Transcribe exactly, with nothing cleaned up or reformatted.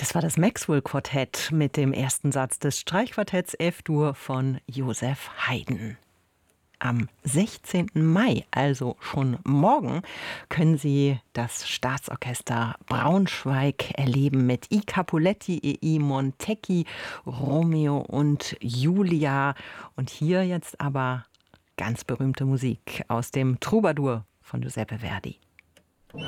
Das war das Maxwell-Quartett mit dem ersten Satz des Streichquartetts F-Dur von Joseph Haydn. Am sechzehnten Mai, also schon morgen, können Sie das Staatsorchester Braunschweig erleben mit I Capuletti e I Montecchi, Romeo und Julia. Und hier jetzt aber ganz berühmte Musik aus dem Troubadour von Giuseppe Verdi.